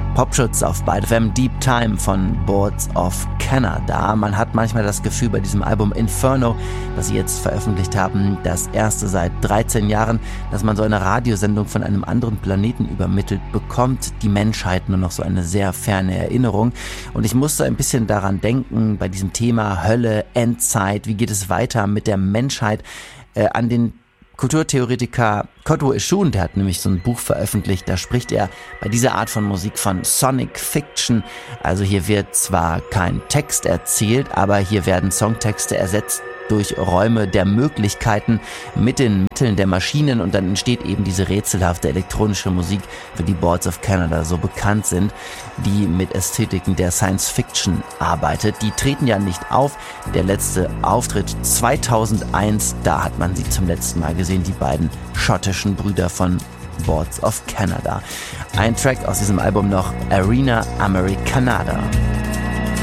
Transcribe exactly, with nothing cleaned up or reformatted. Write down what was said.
Popschutz auf Byte F M, Deep Time von Boards of Canada. Man hat manchmal das Gefühl bei diesem Album Inferno, das sie jetzt veröffentlicht haben, das erste seit dreizehn Jahren, dass man so eine Radiosendung von einem anderen Planeten übermittelt bekommt. Die Menschheit nur noch so eine sehr ferne Erinnerung. Und ich musste ein bisschen daran denken, bei diesem Thema Hölle, Endzeit, wie geht es weiter mit der Menschheit, äh, an den Kulturtheoretiker Kodwo Eshun, der hat nämlich so ein Buch veröffentlicht, da spricht er bei dieser Art von Musik von Sonic Fiction. Also hier wird zwar kein Text erzählt, aber hier werden Songtexte ersetzt durch Räume der Möglichkeiten mit den Mitteln der Maschinen und dann entsteht eben diese rätselhafte elektronische Musik, für die Boards of Canada so bekannt sind, die mit Ästhetiken der Science Fiction arbeitet. Die treten ja nicht auf. Der letzte Auftritt zweitausendeins, da hat man sie zum letzten Mal gesehen, die beiden schottischen Brüder von Boards of Canada. Ein Track aus diesem Album noch, Arena Americanada.